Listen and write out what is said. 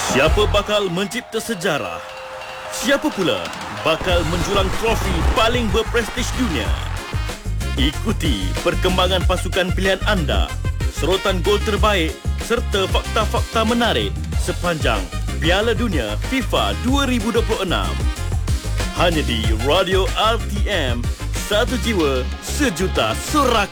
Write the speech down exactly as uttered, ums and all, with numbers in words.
Siapa bakal mencipta sejarah? Siapa pula bakal menjulang trofi paling berprestij dunia? Ikuti perkembangan pasukan pilihan anda, serotan gol terbaik serta fakta-fakta menarik sepanjang Piala Dunia FIFA dua ribu dua puluh enam. Hanya di Radio R T M, satu jiwa, sejuta sorak.